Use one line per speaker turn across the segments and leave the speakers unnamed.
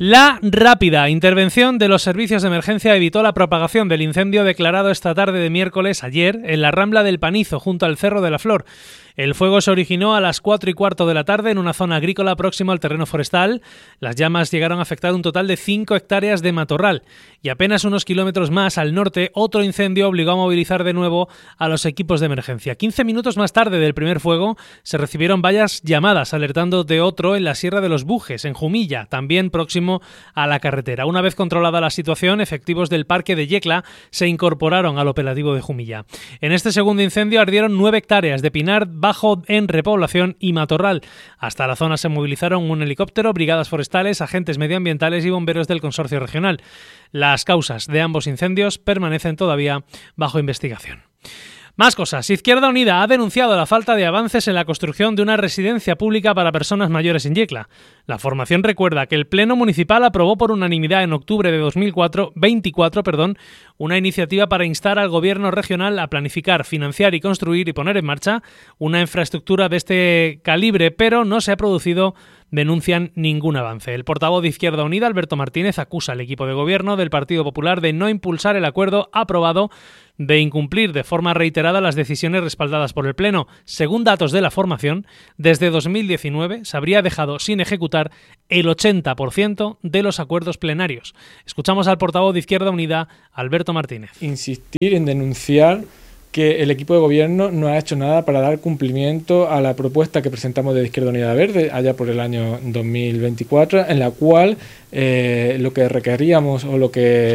La rápida intervención de los servicios de emergencia evitó la propagación del incendio declarado esta tarde de miércoles ayer en la Rambla del Panizo, junto al Cerro de la Flor. El fuego se originó a las 4:15 de la tarde en una zona agrícola próxima al terreno forestal. Las llamas llegaron a afectar un total de 5 hectáreas de matorral y apenas unos kilómetros más al norte otro incendio obligó a movilizar de nuevo a los equipos de emergencia. 15 minutos más tarde del primer fuego se recibieron varias llamadas alertando de otro en la Sierra de los Bujes, en Jumilla, también próximo a la carretera. Una vez controlada la situación, efectivos del Parque de Yecla se incorporaron al operativo de Jumilla. En este segundo incendio ardieron 9 hectáreas de pinar bajo en repoblación y matorral. Hasta la zona se movilizaron un helicóptero, brigadas forestales, agentes medioambientales y bomberos del consorcio regional. Las causas de ambos incendios permanecen todavía bajo investigación. Más cosas. Izquierda Unida ha denunciado la falta de avances en la construcción de una residencia pública para personas mayores en Yecla. La formación recuerda que el Pleno Municipal aprobó por unanimidad en octubre de 2024 una iniciativa para instar al Gobierno regional a planificar, financiar y construir y poner en marcha una infraestructura de este calibre, pero no se ha producido, denuncian, ningún avance. El portavoz de Izquierda Unida, Alberto Martínez, acusa al equipo de gobierno del Partido Popular de no impulsar el acuerdo aprobado, de incumplir de forma reiterada las decisiones respaldadas por el Pleno. Según datos de la formación, desde 2019 se habría dejado sin ejecutar el 80% de los acuerdos plenarios. Escuchamos al portavoz de Izquierda Unida, Alberto Martínez.
Insistir en denunciar que el equipo de gobierno no ha hecho nada para dar cumplimiento a la propuesta que presentamos de Izquierda Unida Verde allá por el año 2024, en la cual lo que requeríamos o lo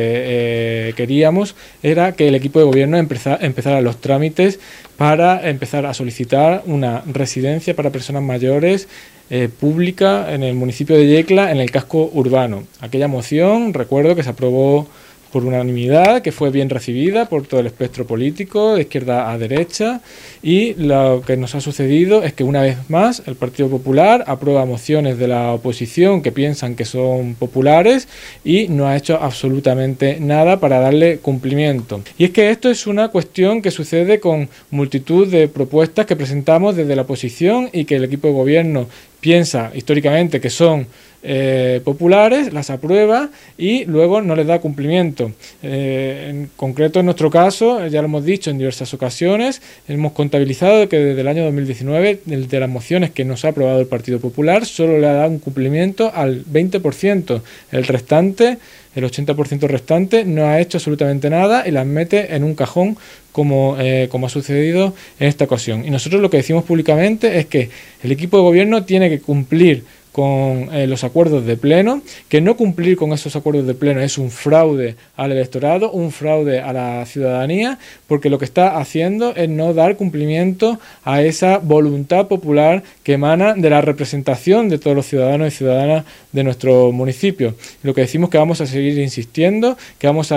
que queríamos era que el equipo de gobierno empezara los trámites para empezar a solicitar una residencia para personas mayores pública en el municipio de Yecla, en el casco urbano. Aquella moción, recuerdo que se aprobó por unanimidad, que fue bien recibida por todo el espectro político, de izquierda a derecha, y lo que nos ha sucedido es que una vez más el Partido Popular aprueba mociones de la oposición que piensan que son populares y no ha hecho absolutamente nada para darle cumplimiento. Y es que esto es una cuestión que sucede con multitud de propuestas que presentamos desde la oposición y que el equipo de gobierno piensa históricamente que son populares, las aprueba y luego no les da cumplimiento. En concreto, en nuestro caso, ya lo hemos dicho en diversas ocasiones, hemos contabilizado que desde el año 2019, de las mociones que nos ha aprobado el Partido Popular, solo le ha dado un cumplimiento al 20%. El restante, el 80% restante, no ha hecho absolutamente nada y las mete en un cajón como ha sucedido en esta ocasión. Y nosotros lo que decimos públicamente es que el equipo de gobierno tiene que cumplir con los acuerdos de pleno, que no cumplir con esos acuerdos de pleno es un fraude al electorado, un fraude a la ciudadanía, porque lo que está haciendo es no dar cumplimiento a esa voluntad popular que emana de la representación de todos los ciudadanos y ciudadanas de nuestro municipio. Lo que decimos que vamos a seguir insistiendo, que vamos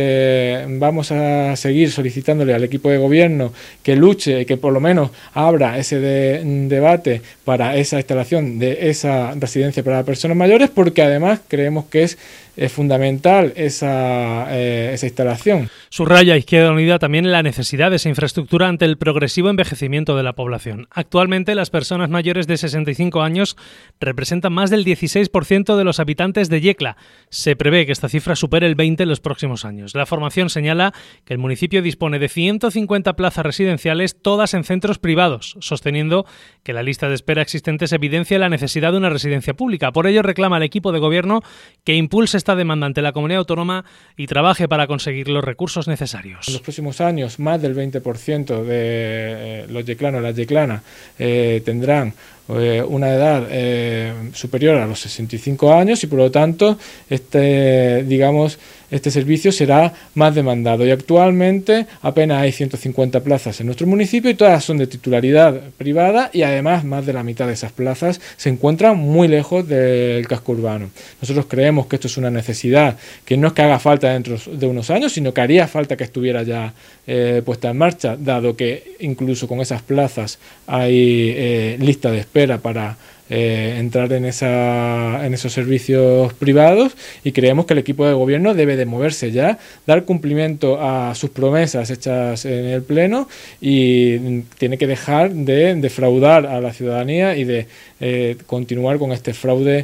a seguir solicitándole al equipo de gobierno que luche y que por lo menos abra ese debate para esa instalación de esa residencia para personas mayores, porque además creemos que es fundamental esa instalación.
Subraya Izquierda Unida también la necesidad de esa infraestructura ante el progresivo envejecimiento de la población. Actualmente, las personas mayores de 65 años representan más del 16% de los habitantes de Yecla. Se prevé que esta cifra supere el 20% en los próximos años. La formación señala que el municipio dispone de 150 plazas residenciales, todas en centros privados, sosteniendo que la lista de espera existente evidencia la necesidad de una residencia pública. Por ello, reclama al equipo de gobierno que impulse esta demanda ante la comunidad autónoma y trabaje para conseguir los recursos necesarios.
En los próximos años, más del 20% de los yeclanos, las yeclanas, tendrán una edad superior a los 65 años y por lo tanto este servicio será más demandado. Y actualmente apenas hay 150 plazas en nuestro municipio y todas son de titularidad privada y además más de la mitad de esas plazas se encuentran muy lejos del casco urbano. Nosotros creemos que esto es una necesidad que no es que haga falta dentro de unos años, sino que haría falta que estuviera ya puesta en marcha, dado que incluso con esas plazas hay lista de espera para entrar en esos servicios privados, y creemos que el equipo de gobierno debe de moverse ya, dar cumplimiento a sus promesas hechas en el Pleno y tiene que dejar de defraudar a la ciudadanía y de continuar con este fraude,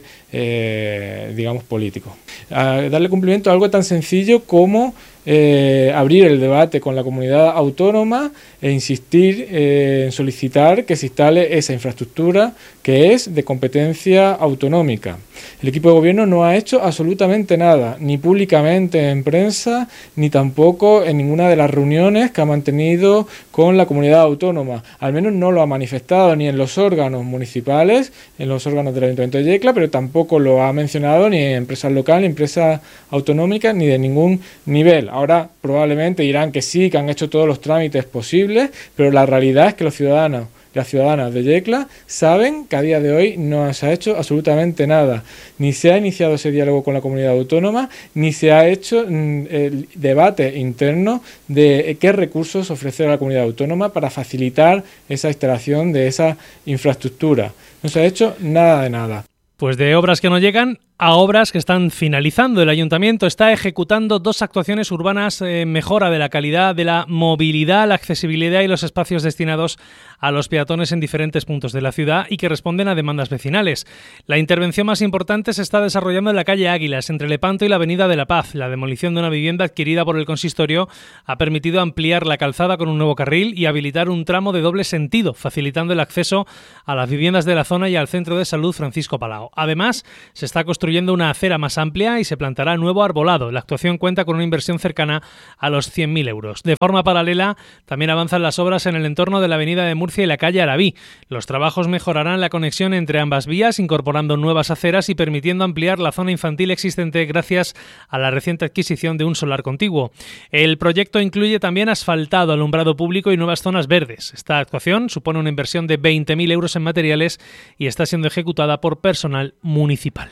digamos, político. Darle cumplimiento a algo tan sencillo como abrir el debate con la comunidad autónoma e insistir en solicitar que se instale esa infraestructura que es de competencia autonómica. El equipo de gobierno no ha hecho absolutamente nada, ni públicamente en prensa, ni tampoco en ninguna de las reuniones que ha mantenido con la comunidad autónoma. Al menos no lo ha manifestado ni en los órganos municipales, en los órganos del Ayuntamiento de Yecla, pero tampoco lo ha mencionado ni en empresas locales, ni empresas autonómicas, ni de ningún nivel. Ahora probablemente dirán que sí, que han hecho todos los trámites posibles, pero la realidad es que los ciudadanos, las ciudadanas de Yecla saben que a día de hoy no se ha hecho absolutamente nada. Ni se ha iniciado ese diálogo con la comunidad autónoma, ni se ha hecho el debate interno de qué recursos ofrecer a la comunidad autónoma para facilitar esa instalación de esa infraestructura. No se ha hecho nada de nada.
Pues de obras que no llegan a obras que están finalizando. El Ayuntamiento está ejecutando 2 actuaciones urbanas en mejora de la calidad de la movilidad, la accesibilidad y los espacios destinados a los peatones en diferentes puntos de la ciudad y que responden a demandas vecinales. La intervención más importante se está desarrollando en la calle Águilas, entre Lepanto y la Avenida de la Paz. La demolición de una vivienda adquirida por el consistorio ha permitido ampliar la calzada con un nuevo carril y habilitar un tramo de doble sentido, facilitando el acceso a las viviendas de la zona y al Centro de Salud Francisco Palau. Además, se está construyendo una acera más amplia y se plantará nuevo arbolado. La actuación cuenta con una inversión cercana a los 100.000 euros. De forma paralela, también avanzan las obras en el entorno de la Avenida de Murcia y la calle Arabí. Los trabajos mejorarán la conexión entre ambas vías, incorporando nuevas aceras y permitiendo ampliar la zona infantil existente gracias a la reciente adquisición de un solar contiguo. El proyecto incluye también asfaltado, alumbrado público y nuevas zonas verdes. Esta actuación supone una inversión de 20.000 euros en materiales y está siendo ejecutada por personal municipal.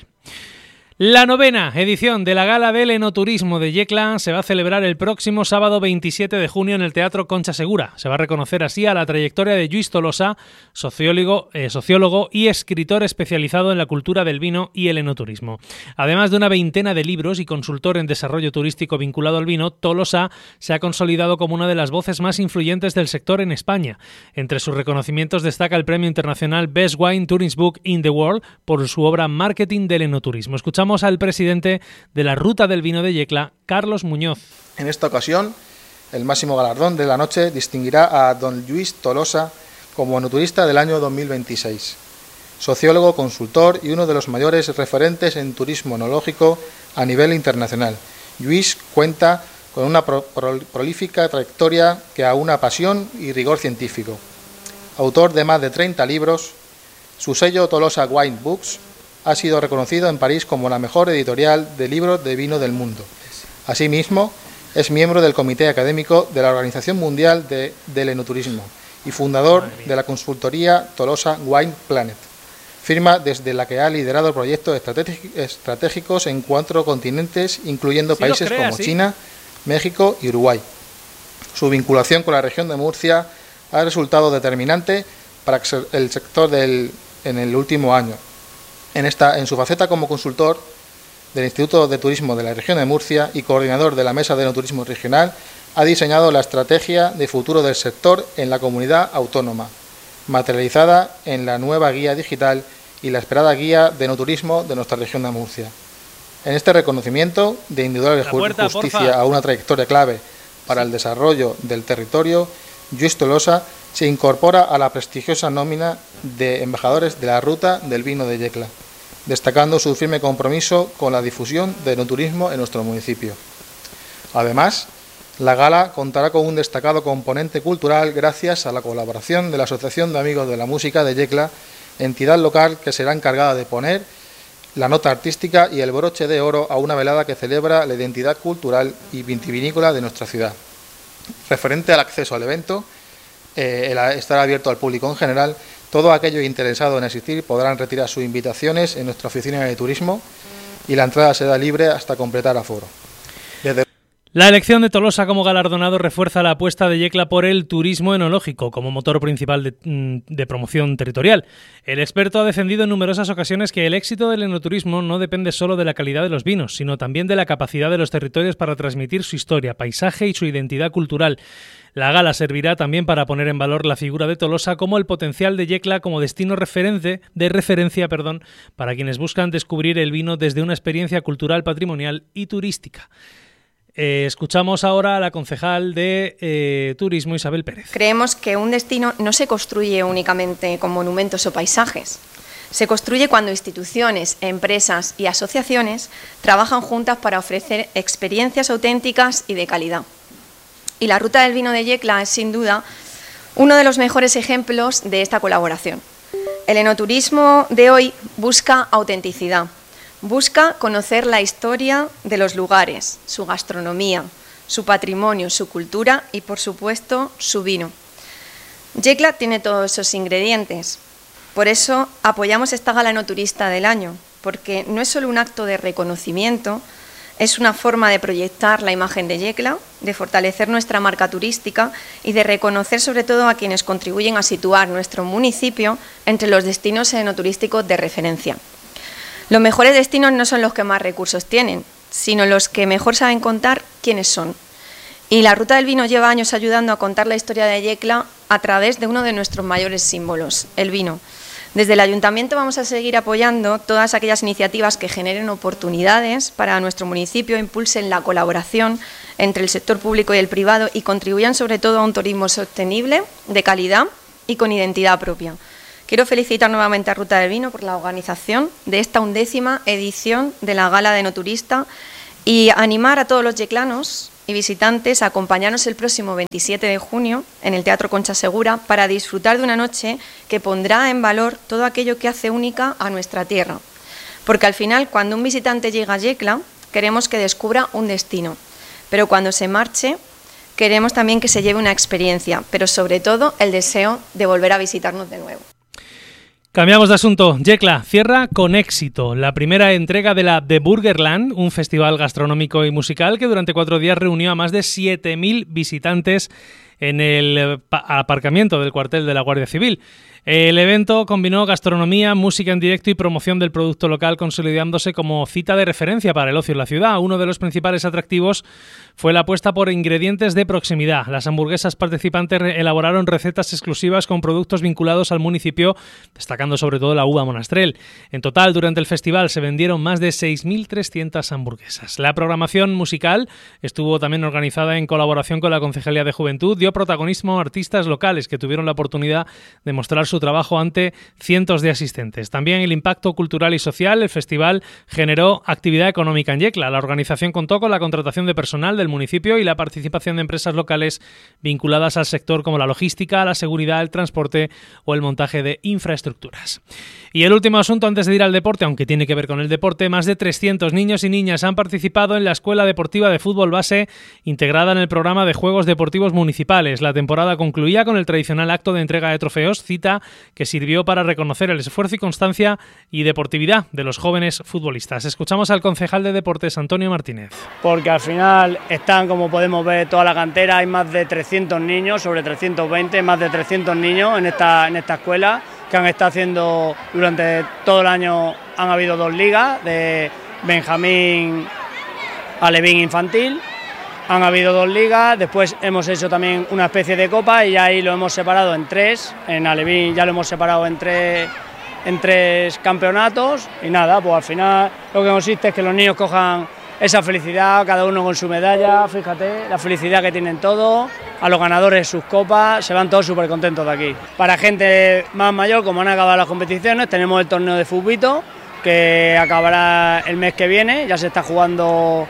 La 9ª edición de la Gala del Enoturismo de Yecla se va a celebrar el próximo sábado 27 de junio en el Teatro Concha Segura. Se va a reconocer así a la trayectoria de Lluís Tolosa, sociólogo y escritor especializado en la cultura del vino y el enoturismo. Además de una veintena de libros y consultor en desarrollo turístico vinculado al vino, Tolosa se ha consolidado como una de las voces más influyentes del sector en España. Entre sus reconocimientos destaca el Premio Internacional Best Wine Tourism Book in the World por su obra Marketing del Enoturismo. Escuchamos al presidente de la Ruta del Vino de Yecla, Carlos Muñoz.
En esta ocasión, el máximo galardón de la noche distinguirá a don Lluís Tolosa como enoturista del año 2026. Sociólogo, consultor y uno de los mayores referentes en turismo enológico a nivel internacional. Lluís cuenta con una prolífica trayectoria que aúna pasión y rigor científico. Autor de más de 30 libros, su sello Tolosa Wine Books ha sido reconocido en París como la mejor editorial de libros de vino del mundo. Asimismo, es miembro del Comité Académico de la Organización Mundial del Enoturismo y fundador de la consultoría Tolosa Wine Planet, firma desde la que ha liderado proyectos estratégicos en 4 continentes, incluyendo países como China, México y Uruguay. Su vinculación con la región de Murcia ha resultado determinante para el sector en el último año. En su faceta como consultor del Instituto de Turismo de la región de Murcia y coordinador de la Mesa de Enoturismo Regional, ha diseñado la estrategia de futuro del sector en la comunidad autónoma, materializada en la nueva guía digital y la esperada guía de enoturismo de nuestra región de Murcia. En este reconocimiento de indudable justicia a una trayectoria clave para el desarrollo del territorio, Lluís Tolosa se incorpora a la prestigiosa nómina de embajadores de la Ruta del Vino de Yecla, destacando su firme compromiso con la difusión del enoturismo en nuestro municipio. Además, la gala contará con un destacado componente cultural gracias a la colaboración de la Asociación de Amigos de la Música de Yecla, entidad local que será encargada de poner la nota artística y el broche de oro a una velada que celebra la identidad cultural y vitivinícola de nuestra ciudad. Referente al acceso al evento, estará abierto al público en general. Todo aquello interesado en asistir podrán retirar sus invitaciones en nuestra oficina de turismo y la entrada será libre hasta completar aforo.
La elección de Tolosa como galardonado refuerza la apuesta de Yecla por el turismo enológico como motor principal de promoción territorial. El experto ha defendido en numerosas ocasiones que el éxito del enoturismo no depende solo de la calidad de los vinos, sino también de la capacidad de los territorios para transmitir su historia, paisaje y su identidad cultural. La gala servirá también para poner en valor la figura de Tolosa como el potencial de Yecla como destino de referencia para quienes buscan descubrir el vino desde una experiencia cultural, patrimonial y turística. Escuchamos ahora a la concejal de Turismo, Isabel Pérez.
Creemos que un destino no se construye únicamente con monumentos o paisajes. Se construye cuando instituciones, empresas y asociaciones trabajan juntas para ofrecer experiencias auténticas y de calidad. Y la Ruta del Vino de Yecla es, sin duda, uno de los mejores ejemplos de esta colaboración. El enoturismo de hoy busca autenticidad. Busca conocer la historia de los lugares, su gastronomía, su patrimonio, su cultura y, por supuesto, su vino. Yecla tiene todos esos ingredientes. Por eso apoyamos esta gala enoturista del año, porque no es solo un acto de reconocimiento, es una forma de proyectar la imagen de Yecla, de fortalecer nuestra marca turística y de reconocer sobre todo a quienes contribuyen a situar nuestro municipio entre los destinos enoturísticos de referencia. Los mejores destinos no son los que más recursos tienen, sino los que mejor saben contar quiénes son. Y la Ruta del Vino lleva años ayudando a contar la historia de Yecla a través de uno de nuestros mayores símbolos, el vino. Desde el Ayuntamiento vamos a seguir apoyando todas aquellas iniciativas que generen oportunidades para nuestro municipio, impulsen la colaboración entre el sector público y el privado y contribuyan sobre todo a un turismo sostenible, de calidad y con identidad propia. Quiero felicitar nuevamente a Ruta del Vino por la organización de esta 11ª edición de la Gala de Enoturista y animar a todos los yeclanos y visitantes a acompañarnos el próximo 27 de junio en el Teatro Concha Segura para disfrutar de una noche que pondrá en valor todo aquello que hace única a nuestra tierra. Porque al final, cuando un visitante llega a Yecla, queremos que descubra un destino, pero cuando se marche, queremos también que se lleve una experiencia, pero sobre todo el deseo de volver a visitarnos de nuevo.
Cambiamos de asunto. Yecla cierra con éxito la primera entrega de la The Burgerland, un festival gastronómico y musical que durante 4 días reunió a más de 7.000 visitantes en el aparcamiento del cuartel de la Guardia Civil. El evento combinó gastronomía, música en directo y promoción del producto local, consolidándose como cita de referencia para el ocio en la ciudad. Uno de los principales atractivos fue la apuesta por ingredientes de proximidad. Las hamburguesas participantes elaboraron recetas exclusivas con productos vinculados al municipio, destacando sobre todo la uva Monastrell. En total, durante el festival se vendieron más de 6.300 hamburguesas. La programación musical estuvo también organizada en colaboración con la Concejalía de Juventud, dio protagonismo a artistas locales que tuvieron la oportunidad de mostrar su trabajo ante cientos de asistentes. También el impacto cultural y social. El festival generó actividad económica en Yecla. La organización contó con la contratación de personal del municipio y la participación de empresas locales vinculadas al sector como la logística, la seguridad, el transporte o el montaje de infraestructuras. Y el último asunto antes de ir al deporte, aunque tiene que ver con el deporte, más de 300 niños y niñas han participado en la Escuela Deportiva de Fútbol Base integrada en el programa de Juegos Deportivos Municipales. La temporada concluía con el tradicional acto de entrega de trofeos, cita que sirvió para reconocer el esfuerzo y constancia y deportividad de los jóvenes futbolistas. Escuchamos al concejal de Deportes, Antonio Martínez.
Porque al final están, como podemos ver, toda la cantera, hay más de 300 niños, sobre 320, más de 300 niños en esta escuela que han estado haciendo durante todo el año. Han habido 2 ligas de Benjamín Alevín infantil, han habido 2 ligas, después hemos hecho también una especie de copa y ahí lo hemos separado en 3, en Alevín ya lo hemos separado en 3 campeonatos y nada, pues al final lo que consiste es que los niños cojan esa felicidad, cada uno con su medalla, fíjate, la felicidad que tienen todos, a los ganadores sus copas, se van todos súper contentos de aquí. Para gente más mayor, como han acabado las competiciones, tenemos el torneo de futbito, que acabará el mes que viene, ya se están jugando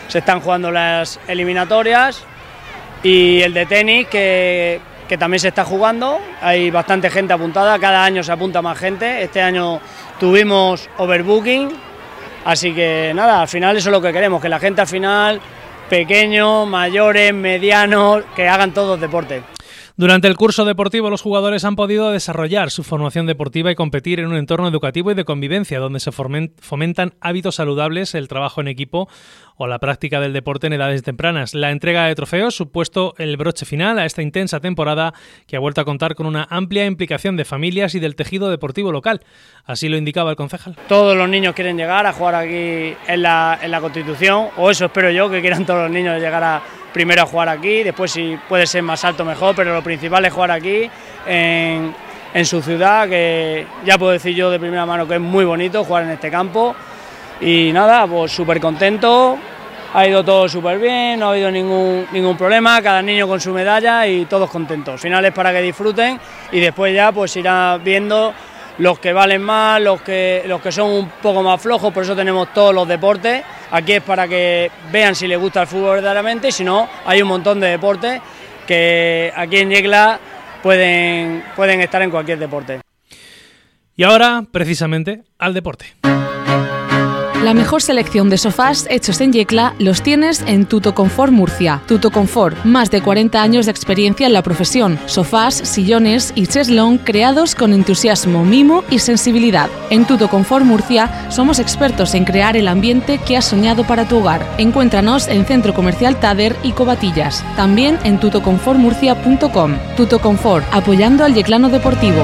las eliminatorias, y el de tenis, que también se está jugando, hay bastante gente apuntada, cada año se apunta más gente, este año tuvimos overbooking. Así que nada, al final eso es lo que queremos, que la gente al final, pequeños, mayores, medianos, que hagan todos deporte.
Durante el curso deportivo, los jugadores han podido desarrollar su formación deportiva y competir en un entorno educativo y de convivencia donde se fomentan hábitos saludables, el trabajo en equipo o la práctica del deporte en edades tempranas. La entrega de trofeos supuesto el broche final a esta intensa temporada que ha vuelto a contar con una amplia implicación de familias y del tejido deportivo local. Así lo indicaba el concejal.
Todos los niños quieren llegar a jugar aquí en la Constitución, o eso espero yo, que quieran todos los niños llegar primero a jugar aquí, después si puede ser más alto mejor, pero lo principal es jugar aquí en su ciudad, que ya puedo decir yo de primera mano que es muy bonito jugar en este campo. Y nada, pues súper contento, ha ido todo súper bien, no ha habido ningún problema, cada niño con su medalla y todos contentos. Al final es para que disfruten y después ya pues irá viendo los que valen más, los que son un poco más flojos, por eso tenemos todos los deportes. Aquí es para que vean si les gusta el fútbol verdaderamente, y si no, hay un montón de deportes que aquí en Yecla pueden estar en cualquier deporte.
Y ahora, precisamente, al deporte.
La mejor selección de sofás hechos en Yecla los tienes en Tuto Confort Murcia. Tuto Confort, más de 40 años de experiencia en la profesión. Sofás, sillones y cheslón creados con entusiasmo, mimo y sensibilidad. En Tuto Confort Murcia somos expertos en crear el ambiente que has soñado para tu hogar. Encuéntranos en Centro Comercial Tader y Covatillas. También en tutoconfortmurcia.com. Tuto Confort, apoyando al yeclano deportivo.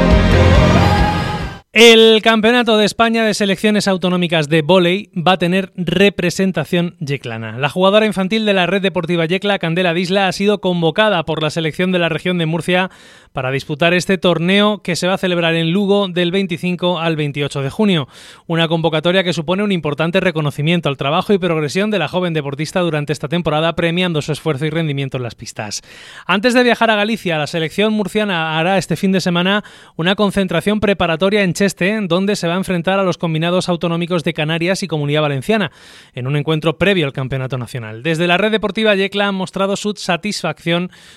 El Campeonato de España de Selecciones Autonómicas de Vóley va a tener representación yeclana. La jugadora infantil de la Red Deportiva Yecla, Candela Disla, ha sido convocada por la selección de la región de Murcia para disputar este torneo que se va a celebrar en Lugo del 25 al 28 de junio. Una convocatoria que supone un importante reconocimiento al trabajo y progresión de la joven deportista durante esta temporada, premiando su esfuerzo y rendimiento en las pistas. Antes de viajar a Galicia, la selección murciana hará este fin de semana una concentración preparatoria en donde se va a enfrentar a los combinados autonómicos de Canarias y Comunidad Valenciana, en un encuentro previo al Campeonato Nacional. Desde la Red Deportiva Yecla han mostrado su satisfacción